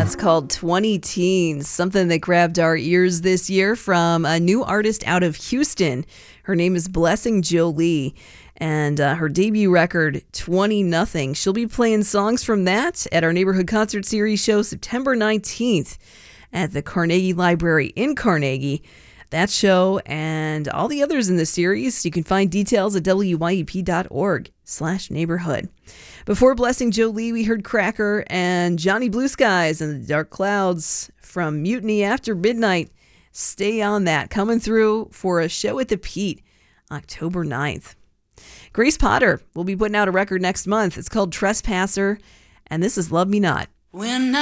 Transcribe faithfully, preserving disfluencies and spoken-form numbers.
That's called twenty Teens, something that grabbed our ears this year from a new artist out of Houston. Her name is Blessing Jolie, and uh, her debut record, twenty nothing. She'll be playing songs from that at our Neighborhood Concert Series show September nineteenth at the Carnegie Library in Carnegie. That show and all the others in the series, you can find details at W Y E P dot org slash neighborhood. Before Blessing Jolie, we heard Cracker and Johnny Blue Skies and the Dark Clouds from Mutiny After Midnight. Stay on that. Coming through for a show at the Pete, October ninth. Grace Potter will be putting out a record next month. It's called Trespasser, and this is Love Me Not. When I